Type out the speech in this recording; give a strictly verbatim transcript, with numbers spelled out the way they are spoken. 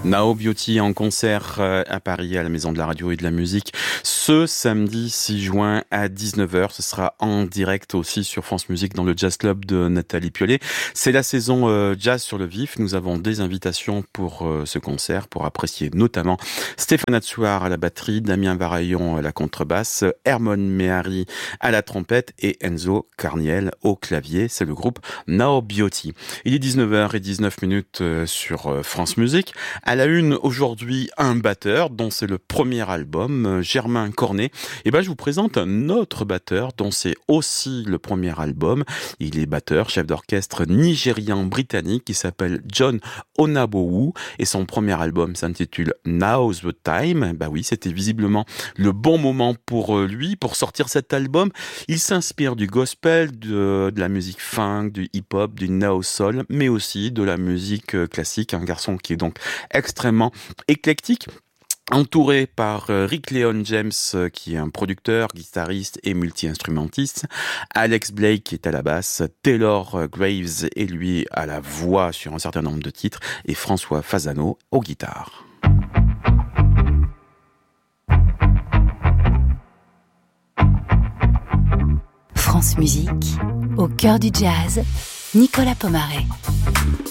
Nao Beauty en concert à Paris à la Maison de la Radio et de la Musique ce samedi six juin à dix-neuf heures. Ce sera en direct aussi sur France Musique dans le Jazz Club de Nathalie Piollet. C'est la saison euh, Jazz sur le vif. Nous avons des invitations pour euh, ce concert pour apprécier notamment Stéphane Atsouar à la batterie, Damien Varaillon à la contrebasse, Hermon Mehari à la trompette et Enzo Carniel au clavier. C'est le groupe Nao Beauty. Il est dix-neuf heures dix-neuf euh, sur euh, France Musique. À la une aujourd'hui, un batteur dont c'est le premier album, Germain Cornet. Et ben je vous présente un autre batteur dont c'est aussi le premier album. Il est batteur, chef d'orchestre nigérian-britannique qui s'appelle John Onabowu et son premier album s'intitule Now's the Time. Bah oui, c'était visiblement le bon moment pour lui pour sortir cet album. Il s'inspire du gospel, de, de la musique funk, du hip-hop, du neo-soul, mais aussi de la musique classique. Un garçon qui est donc extrêmement éclectique. Entouré par Rick Leon James, qui est un producteur, guitariste et multi-instrumentiste, Alex Blake qui est à la basse, Taylor Graves est lui à la voix sur un certain nombre de titres, et François Fasano aux guitares. France Musique, au cœur du jazz, Nicolas Pomaret.